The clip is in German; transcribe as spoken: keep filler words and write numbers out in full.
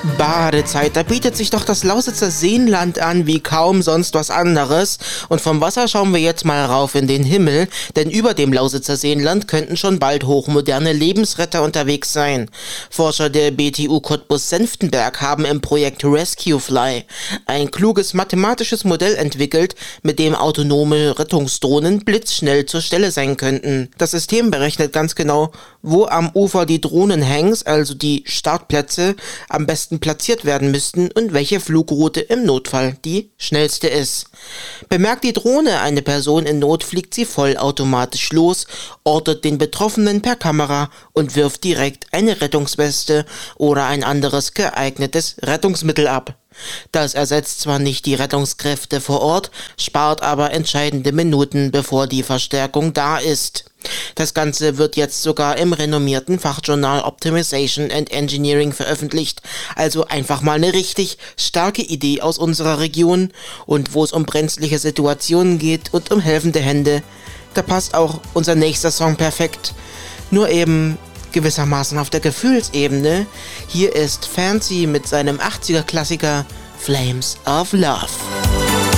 Badezeit, da bietet sich doch das Lausitzer Seenland an wie kaum sonst was anderes. Und vom Wasser schauen wir jetzt mal rauf in den Himmel, denn über dem Lausitzer Seenland könnten schon bald hochmoderne Lebensretter unterwegs sein. Forscher der B T U Cottbus-Senftenberg haben im Projekt RescueFly ein kluges mathematisches Modell entwickelt, mit dem autonome Rettungsdrohnen blitzschnell zur Stelle sein könnten. Das System berechnet ganz genau, wo am Ufer die Drohnenhangs, also die Startplätze, am besten platziert werden müssten und welche Flugroute im Notfall die schnellste ist. Bemerkt die Drohne eine Person in Not, fliegt sie vollautomatisch los, ortet den Betroffenen per Kamera und wirft direkt eine Rettungsweste oder ein anderes geeignetes Rettungsmittel ab. Das ersetzt zwar nicht die Rettungskräfte vor Ort, spart aber entscheidende Minuten, bevor die Verstärkung da ist. Das Ganze wird jetzt sogar im renommierten Fachjournal Optimization and Engineering veröffentlicht, also einfach mal eine richtig starke Idee aus unserer Region. Und wo es um brenzliche Situationen geht und um helfende Hände, da passt auch unser nächster Song perfekt. Nur eben gewissermaßen auf der Gefühlsebene. Hier ist Fancy mit seinem achtziger Klassiker Flames of Love.